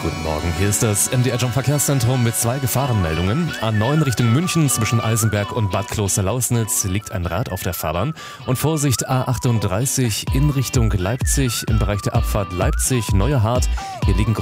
Guten Morgen, hier ist das MDR Jump Verkehrszentrum mit 2 Gefahrenmeldungen. A9 Richtung München zwischen Eisenberg und Bad Klosterlausnitz liegt ein Rad auf der Fahrbahn. Und Vorsicht, A38 in Richtung Leipzig im Bereich der Abfahrt Leipzig-Neuehart. Hier liegen